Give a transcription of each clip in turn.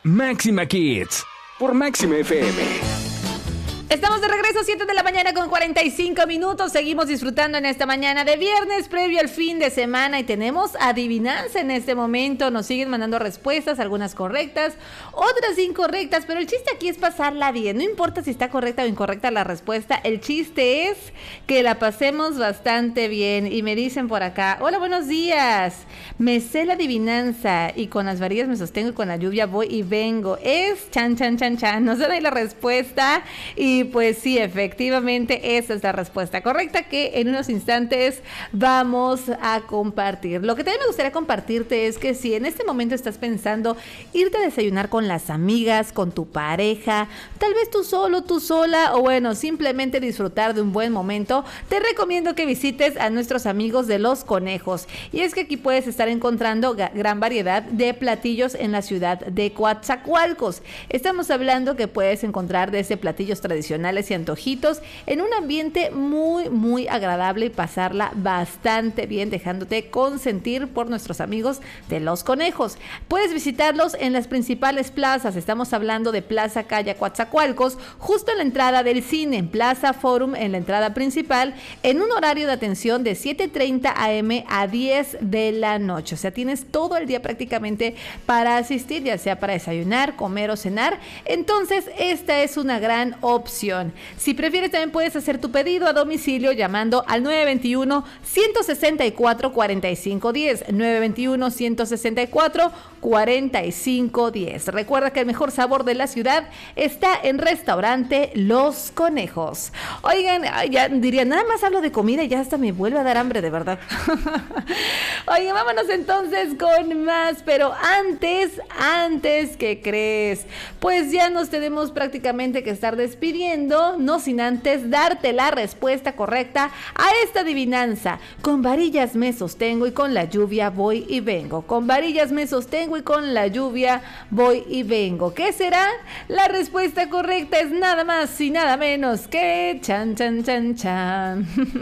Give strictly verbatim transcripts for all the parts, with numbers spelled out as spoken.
Máxima Kids por Máxima F M. Estamos de regreso, siete de la mañana con cuarenta y cinco minutos. Seguimos disfrutando en esta mañana de viernes, previo al fin de semana. Y tenemos adivinanza en este momento. Nos siguen mandando respuestas, algunas correctas, otras incorrectas. Pero el chiste aquí es pasarla bien. No importa si está correcta o incorrecta la respuesta. El chiste es que la pasemos bastante bien. Y me dicen por acá, hola, buenos días. Me sé la adivinanza y con las varillas me sostengo y con la lluvia voy y vengo. Es chan, chan, chan, chan. Nos dan ahí la respuesta y Y pues sí, efectivamente, esa es la respuesta correcta que en unos instantes vamos a compartir. Lo que también me gustaría compartirte es que si en este momento estás pensando irte a desayunar con las amigas, con tu pareja, tal vez tú solo, tú sola, o bueno, simplemente disfrutar de un buen momento, te recomiendo que visites a nuestros amigos de Los Conejos. Y es que aquí puedes estar encontrando gran variedad de platillos en la ciudad de Coatzacoalcos. Estamos hablando que puedes encontrar desde platillos tradicionales y antojitos en un ambiente muy muy agradable y pasarla bastante bien, dejándote consentir por nuestros amigos de Los Conejos. Puedes visitarlos en las principales plazas. Estamos hablando de Plaza Calle Coatzacoalcos, justo en la entrada del cine, Plaza Forum en la entrada principal, en un horario de atención de siete treinta a eme a diez de la noche. O sea, tienes todo el día prácticamente para asistir, ya sea para desayunar, comer o cenar. Entonces, esta es una gran opción. Si prefieres, también puedes hacer tu pedido a domicilio llamando al nueve dos uno, uno seis cuatro, cuatro cinco uno cero, nueve dos uno, uno seis cuatro, cuatro cinco uno cero. Recuerda que el mejor sabor de la ciudad está en Restaurante Los Conejos. Oigan, ya diría, nada más hablo de comida y ya hasta me vuelve a dar hambre, de verdad. Oigan, vámonos entonces con más, pero antes, antes, ¿qué crees? Pues ya nos tenemos prácticamente que estar despidiendo. No sin antes darte la respuesta correcta a esta adivinanza. Con varillas me sostengo y con la lluvia voy y vengo. Con varillas me sostengo y con la lluvia voy y vengo. ¿Qué será? La respuesta correcta es nada más y nada menos que chan, chan, chan, chan.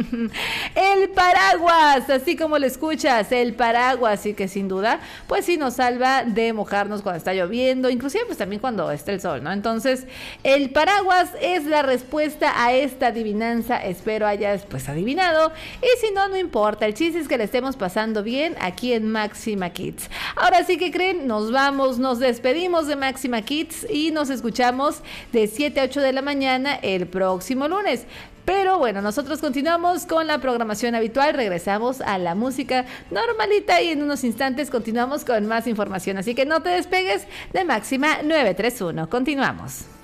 El paraguas, así como lo escuchas, el paraguas. Y que sin duda, pues sí nos salva de mojarnos cuando está lloviendo, inclusive pues también cuando está el sol, ¿no? Entonces, el paraguas es la respuesta a esta adivinanza. Espero hayas pues adivinado, y si no, no importa, el chiste es que le estemos pasando bien aquí en Máxima Kids. Ahora sí, que creen, nos vamos, nos despedimos de Máxima Kids y nos escuchamos de siete a ocho de la mañana el próximo lunes. Pero bueno, nosotros continuamos con la programación habitual, regresamos a la música normalita y en unos instantes continuamos con más información, así que no te despegues de Máxima nueve tres uno. Continuamos.